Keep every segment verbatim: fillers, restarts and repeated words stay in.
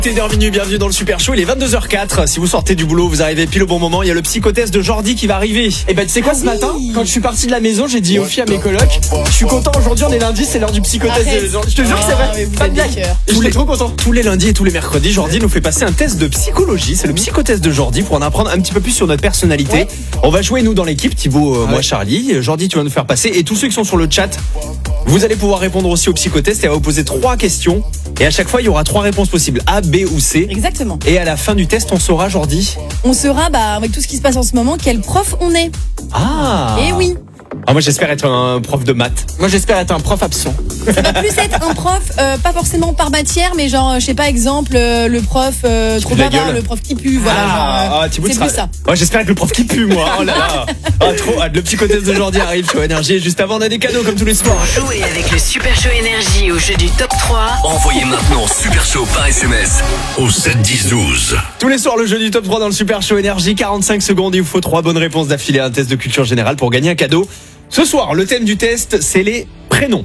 T'es bienvenue, bienvenue dans le Super Show, il est vingt-deux heures quatre. Si vous sortez du boulot, vous arrivez pile au bon moment. Il y a le psychotest de Jordi qui va arriver. Et bah tu sais quoi, Ah ce oui. matin, quand je suis parti de la maison, j'ai dit aux filles, à mes colocs, je suis content, aujourd'hui on est lundi, c'est l'heure du psychotest. Arrête. De... Je te jure que c'est Ah, vrai, mais vous pas de êtes blague. des cœurs. Et j'étais trop content. Tous les lundis et tous les mercredis, Jordi nous fait passer un test de psychologie. C'est le psychotest de Jordi pour en apprendre un petit peu plus sur notre personnalité. Ouais. On va jouer nous dans l'équipe, Thibaut, euh, Ah moi ouais. Charlie. Jordi, tu vas nous faire passer. Et tous ceux qui sont sur le chat, vous allez pouvoir répondre aussi au psychotest. Et elle va vous poser trois questions. Et à chaque fois, il y aura trois réponses possibles, A, B ou C. Exactement. Et à la fin du test, on saura, Jordi. On saura, bah, avec tout ce qui se passe en ce moment, quel prof on est. Ah. Eh oui. Ah, moi j'espère être un prof de maths. Moi j'espère être un prof absent. Ça va plus être un prof, euh, pas forcément par matière, mais genre, je sais pas, exemple, euh, le prof euh, trop pue de la bavard, gueule. le prof qui pue, voilà. Ah, genre, euh, ah, Thibaut c'est sera- plus ça. Ouais, j'espère être le prof qui pue, moi. Oh là là. Ah, trop hâte. Le psychotest de Jordi arrive sur Énergie. Juste avant, on a des cadeaux comme tous les soirs. Jouez avec le Super Show Énergie au jeu du top trois. Envoyez maintenant Super Show par S M S au sept dix douze. Tous les soirs, le jeu du top trois dans le Super Show Énergie. quarante-cinq secondes. Il vous faut trois bonnes réponses d'affilée à un test de culture générale pour gagner un cadeau. Ce soir, le thème du test, c'est les prénoms.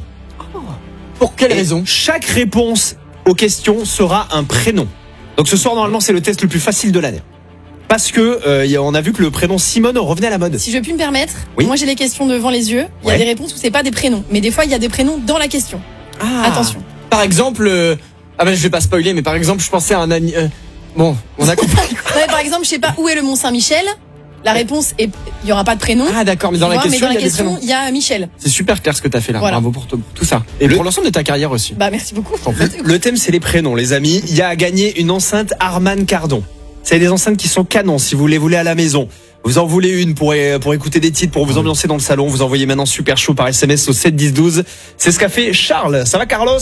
Pour quelle Et raison? Chaque réponse aux questions sera un prénom. Donc ce soir, normalement, c'est le test le plus facile de l'année. Parce que euh, y a- on a vu que le prénom Simone revenait à la mode. Si je puis me permettre, Oui. moi j'ai les questions devant les yeux. Il y a Ouais. des réponses où c'est pas des prénoms, mais des fois il y a des prénoms dans la question. Ah. Attention. Par exemple, euh... ah bah je vais pas spoiler, mais par exemple, je pensais à un ami. euh, Bon, on a compris. Non, mais par exemple, je sais pas où est le Mont Saint-Michel. La réponse est, il y aura pas de prénom. Ah d'accord, mais dans Tu la vois, mais question, dans il la y a des question, prénoms. il y a Michel. C'est super clair ce que t'as fait là. Voilà. Bravo pour tout, tout ça. Et Le- pour l'ensemble de ta carrière aussi. Bah merci beaucoup. Le thème, c'est les prénoms, les amis. Il y a à gagner une enceinte Harman Kardon. C'est des enceintes qui sont canons si vous les voulez à la maison. Vous en voulez une pour, pour écouter des titres, pour vous ambiancer dans le salon. Vous envoyez maintenant Super Show par S M S au sept dix douze. C'est ce qu'a fait Charles. Ça va, Carlos?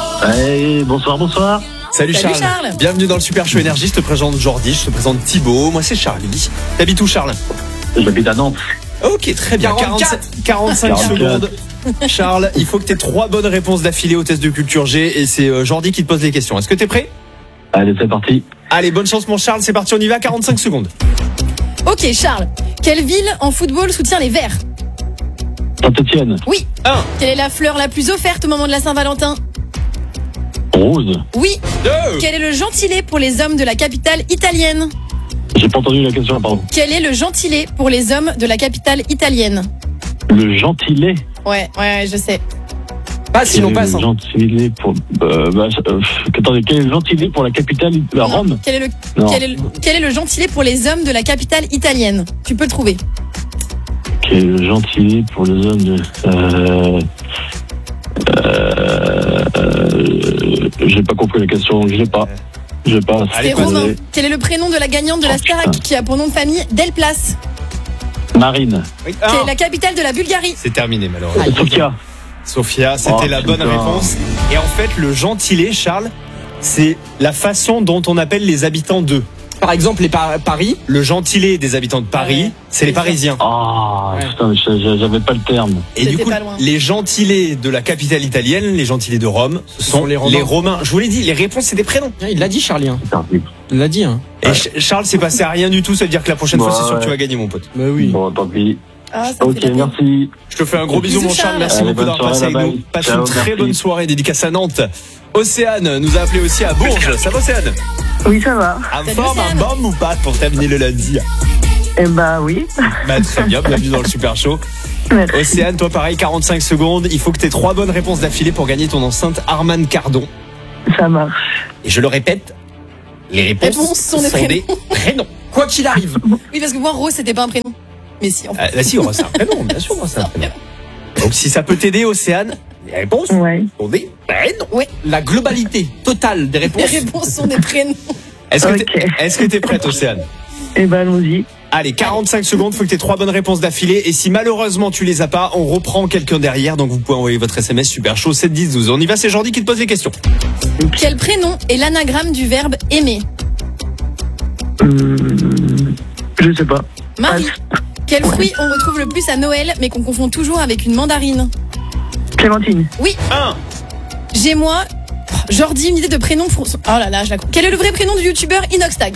Hey, bonsoir, bonsoir. Salut, Salut, Charles. Charles. Bienvenue dans le Super Show Énergie. Je te présente Jordi, je te présente Thibaut. Moi, c'est Charlie. T'habites où, Charles? J'habite à Nantes. Ok, très bien. quarante-quatre. quarante-cinq quarante-quatre. secondes. Charles, il faut que tu aies trois bonnes réponses d'affilée au test de culture G. Et c'est euh, Jordi qui te pose les questions. Est-ce que t'es prêt? Allez, c'est parti. Allez, bonne chance, mon Charles. C'est parti, on y va. quarante-cinq secondes. Ok, Charles. Quelle ville en football soutient les Verts? Saint-Etienne. Oui. un, Quelle est la fleur la plus offerte au moment de la Saint-Valentin? Rose. Oui. deux, Quel est le gentilé pour les hommes de la capitale italienne? J'ai pas entendu la question, pardon. Quel est le gentilé pour les hommes de la capitale italienne? Le gentilé. Ouais, ouais, je sais. Pas sinon passe. Le Hein. gentilé pour. Euh, bah, euh, attendez, quel est le gentilé pour la capitale de Non. Rome? Quel est, le, Non. quel, est le, quel est le gentilé pour les hommes de la capitale italienne? Tu peux le trouver. Quel est le gentilé pour les hommes de. Euh. Euh. euh, J'ai pas compris la question, je l'ai pas. Je passe. Allez, C'est pas Romain. Désolé. Quel est le prénom de la gagnante de la Oh, Starac putain. qui a pour nom de famille Delplace? Marine. oui, Quelle un. est la capitale de la Bulgarie? C'est terminé, malheureusement. Aïe. Sofia. Sophia, c'était Oh, la bonne putain. réponse. Et en fait, le gentilé, Charles, c'est la façon dont on appelle les habitants d'eux. Par exemple, les Par- Paris. Le gentilé des habitants de Paris, Ouais. c'est les C'est ça. Parisiens. Ah, Ouais. putain, je- j'avais pas le terme. Et du C'était coup, pas loin. les gentilés de la capitale italienne, les gentilés de Rome, ce sont, sont les les Romains. Romains. Je vous l'ai dit, les réponses, c'est des prénoms. Ah, il l'a dit, Charlie. Hein. Putain, Il l'a dit. Hein. Et Ch- Charles, c'est passé à rien du tout. Ça veut dire que la prochaine fois, Ouais, c'est sûr que tu ouais. vas gagner, mon pote. Bah oui. Bon, tant pis. Ah, ça me Ok, fait la peine. merci. Je te fais un gros bisou, Bisous, mon Charles. Charles. Merci Allez, beaucoup bonne d'avoir passé soirée, avec bye nous. Passe bye. une Ciao, très merci. bonne soirée. Dédicace à Nantes. Océane nous a appelé aussi à Bourges. Ça va, Océane? Oui, ça va. En Salut, forme, un Océane. bombe ou pas pour terminer le lundi? Eh bah oui. Bah, très bien, bienvenue dans le Super Show. Merci. Océane, toi pareil, quarante-cinq secondes. Il faut que tu aies trois bonnes réponses d'affilée pour gagner ton enceinte Harman Kardon. Ça marche. Et je le répète, les réponses, Réponses sont des des prénoms. Quoi qu'il arrive. Oui, parce que moi, Rose, c'était pas un prénom. Mais si, en fait. Ah, bah si, c'est un prénom, bien sûr, c'est un prénom. Donc si ça peut t'aider, Océane, les réponses Ouais. sont des prénoms. La globalité totale des Les réponses. réponses sont des prénoms. Est-ce que Ok. t'es est-ce que t'es prête, Océane? Eh ben allons-y. Allez, quarante-cinq secondes, faut que tu aies trois bonnes réponses d'affilée. Et si malheureusement tu les as pas, on reprend quelqu'un derrière. Donc vous pouvez envoyer votre S M S Super Show sept dix douze. On y va, c'est Jordi qui te pose les questions. Quel prénom est l'anagramme du verbe aimer? Hum, je sais pas. Marie. Passe. Quel fruit on retrouve le plus à Noël, mais qu'on confond toujours avec une mandarine? Clémentine. Oui. un. J'ai moi. Jordi, une idée de prénom. pour- Oh là là, je la. Quel est le vrai prénom du youtubeur Inoxtag?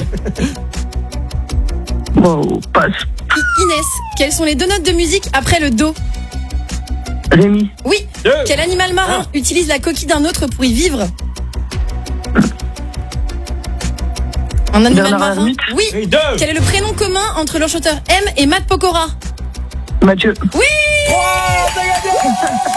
Wow, passe. I- Inès. Quelles sont les deux notes de musique après le do? Rémi. Oui. Deux. Quel animal marin utilise la coquille d'un autre pour y vivre? Un animal Bernard marin. Hermite. Oui. Et deux. Quel est le prénom commun entre le chanteur M et Matt Pokora? Mathieu. Oui. trois, t'as gagné.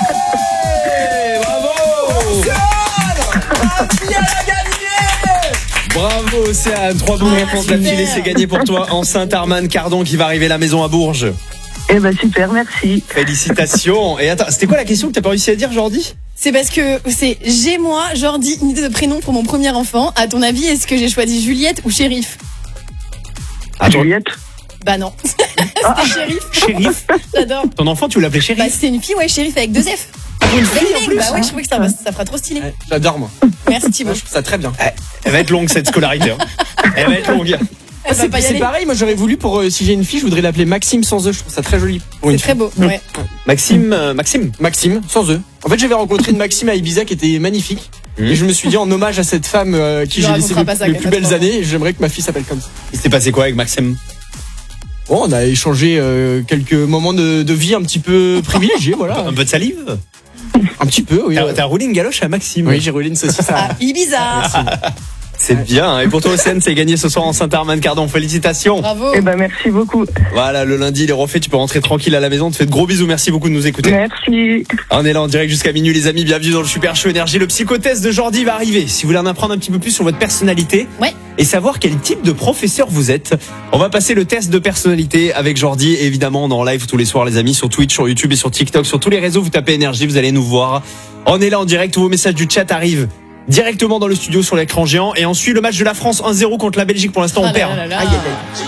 Bravo. Océane a gagné. Bravo Océane, trois bonnes Ah, réponses super. d'affilée, c'est gagné pour toi. Enceinte Arman Cardon qui va arriver à la maison à Bourges. Eh ben super, merci. Félicitations. Et attends, c'était quoi la question que t'as pas réussi à dire, Jordi? C'est parce que c'est j'ai moi, Jordi, une idée de prénom pour mon premier enfant. À ton avis, est-ce que j'ai choisi Juliette ou Shérif? Attends, Juliette. Bah non. C'était Shérif. Shérif. J'adore. Ton enfant, tu l'appelais Bah Shérif? c'est une fille, ouais, Shérif avec deux F. Une fille en plus. Bah ouais, je trouvais que ça, ça fera trop stylé. Ouais, J'adore moi. Merci Thibaut. Moi, je trouve ça très bien. Elle va être longue cette scolarité. hein. Elle va être longue. Elle va pas y C'est aller. pareil, moi j'aurais voulu pour euh, si j'ai une fille, je voudrais l'appeler Maxime sans E. Je trouve ça très joli. Pour une C'est très fille. beau. Ouais. Maxime, euh, Maxime. Maxime sans E. En fait, j'avais rencontré une Maxime à Ibiza qui était magnifique. Mmh. Et je me suis dit en hommage à cette femme euh, qui Tu j'ai ne laissé raconteras le- pas ça, les qu'elle plus fasse belles pas. années. Et j'aimerais que ma fille s'appelle comme ça. Il s'était passé quoi avec Maxime? Bon, on a échangé euh, quelques moments de, de vie un petit peu privilégiés, voilà. Un peu de salive? Un petit peu, oui. T'as ouais. t'as roulé une galoche à Maxime? Oui, j'ai roulé une saucisse à... Ah, Ibiza. C'est bien. Et pour toi, Océane, c'est gagné ce soir en Saint-Armand Cardon. Félicitations. Bravo. Eh ben merci beaucoup. Voilà, le lundi, il est refait. Tu peux rentrer tranquille à la maison. On te fait de gros bisous. Merci beaucoup de nous écouter. Merci. On est là en direct jusqu'à minuit, les amis. Bienvenue dans le Super Show Énergie. Le psychotest de Jordi va arriver. Si vous voulez en apprendre un petit peu plus sur votre personnalité Ouais. et savoir quel type de professeur vous êtes, on va passer le test de personnalité avec Jordi. Et évidemment, on est en live tous les soirs, les amis, sur Twitch, sur YouTube et sur TikTok, sur tous les réseaux. Vous tapez Énergie, vous allez nous voir. On est là en direct. Tous vos messages du chat arrivent directement dans le studio sur l'écran géant. Et ensuite, le match de la France un zéro contre la Belgique. Pour l'instant, Ah on là perd. là là là. Aïe, aïe, aïe.